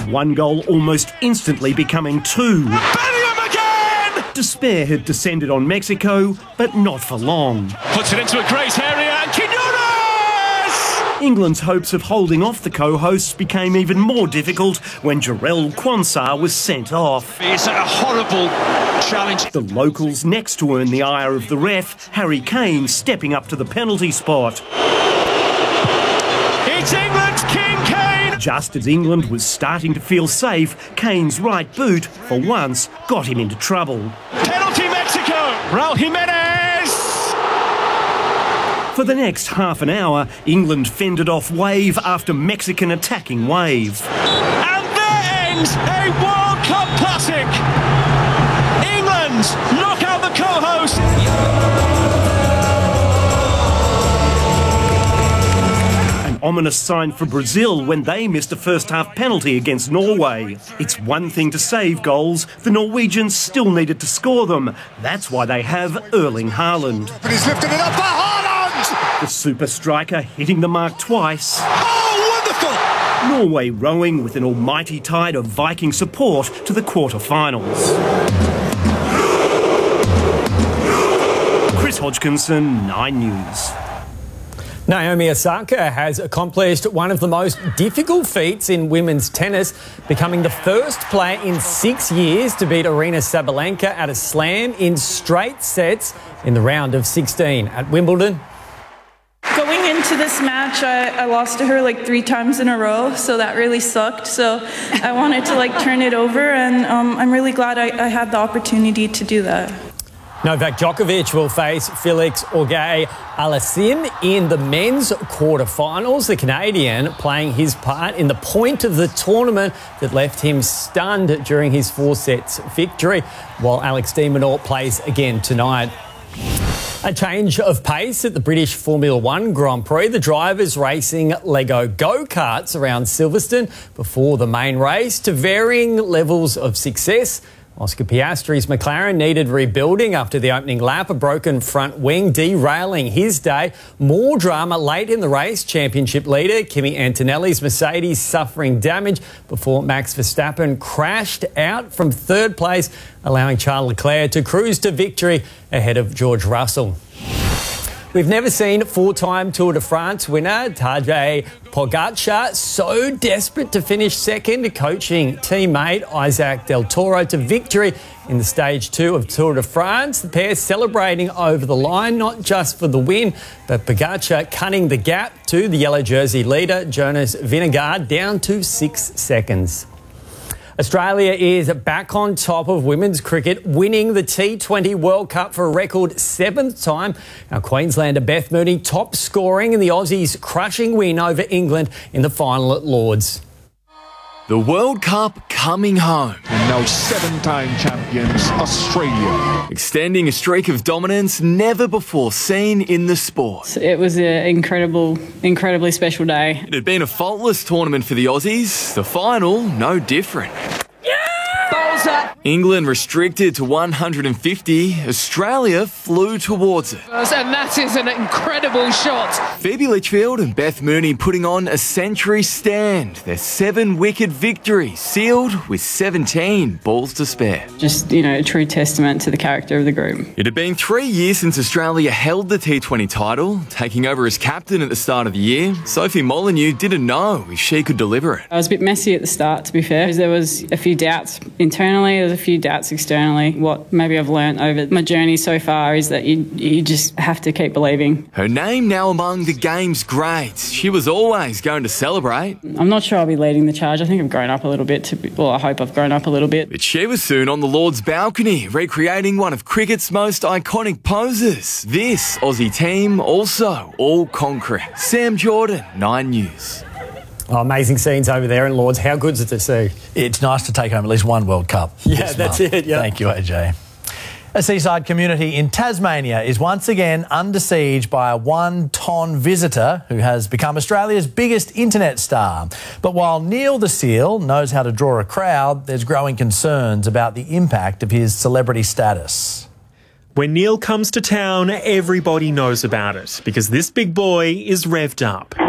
one goal almost instantly becoming two. Bellingham again! Despair had descended on Mexico, but not for long. Puts it into a great area and Quiñones! England's hopes of holding off the co-hosts became even more difficult when Jarell Quansah was sent off. It's a horrible challenge. The locals next to earn the ire of the ref, Harry Kane, stepping up to the penalty spot. It's England's King Kane! Just as England was starting to feel safe, Kane's right boot, for once, got him into trouble. Penalty Mexico! Raul Jimenez! For the next half an hour, England fended off wave after Mexican attacking wave. And there ends a World Cup classic! England knock out the co-host! An ominous sign for Brazil when they missed a first-half penalty against Norway. It's one thing to save goals, the Norwegians still needed to score them. That's why they have Erling Haaland. But he's lifted it up for Haaland! The super striker hitting the mark twice. Oh, wonderful! Norway rowing with an almighty tide of Viking support to the quarter-finals. Chris Hodgkinson, 9 News. Naomi Osaka has accomplished one of the most difficult feats in women's tennis, becoming the first player in 6 years to beat Aryna Sabalenka at a slam in straight sets in the round of 16 at Wimbledon. Going into this match, I lost to her like 3 times in a row, so that really sucked. So I wanted to turn it over, and I'm really glad I had the opportunity to do that. Novak Djokovic will face Felix Auger-Aliassime in the men's quarterfinals. The Canadian playing his part in the point of the tournament that left him stunned during his 4-set victory, while Alex de Minaur plays again tonight. A change of pace at the British Formula One Grand Prix. The drivers racing Lego go-karts around Silverstone before the main race to varying levels of success. Oscar Piastri's McLaren needed rebuilding after the opening lap, a broken front wing derailing his day. More drama late in the race. Championship leader Kimi Antonelli's Mercedes suffering damage before Max Verstappen crashed out from third place, allowing Charles Leclerc to cruise to victory ahead of George Russell. We've never seen 4-time Tour de France winner Tadej Pogacar so desperate to finish second, coaching teammate Isaac Del Toro to victory in the Stage 2 of Tour de France. The pair celebrating over the line, not just for the win, but Pogacar cutting the gap to the yellow jersey leader Jonas Vingegaard down to 6 seconds. Australia is back on top of women's cricket, winning the T20 World Cup for a record 7th time. Our Queenslander Beth Mooney top scoring in the Aussies' crushing win over England in the final at Lords. The World Cup coming home. And now 7-time champions, Australia. Extending a streak of dominance never before seen in the sport. It was an incredibly special day. It had been a faultless tournament for the Aussies. The final, no different. England restricted to 150. Australia flew towards it. And that is an incredible shot. Phoebe Litchfield and Beth Mooney putting on a century stand. Their 7-wicket victory sealed with 17 balls to spare. Just, a true testament to the character of the group. It had been 3 years since Australia held the T20 title. Taking over as captain at the start of the year, Sophie Molyneux didn't know if she could deliver it. I was a bit messy at the start, to be fair. There was a few doubts internally, there was a few doubts externally. What maybe I've learned over my journey so far is that you just have to keep believing. Her name now among the game's greats. She was always going to celebrate. I'm not sure I'll be leading the charge. I think I've grown up a little bit. I hope I've grown up a little bit. But she was soon on the Lord's balcony, recreating one of cricket's most iconic poses. This Aussie team also all conquering. Sam Jordan, 9 News. Oh, amazing scenes over there in Lords. How good is it to see? It's nice to take home at least one World Cup. Yeah, that's it. Yeah. Thank you, AJ. A seaside community in Tasmania is once again under siege by a one-ton visitor who has become Australia's biggest internet star. But while Neil the Seal knows how to draw a crowd, there's growing concerns about the impact of his celebrity status. When Neil comes to town, everybody knows about it because this big boy is revved up.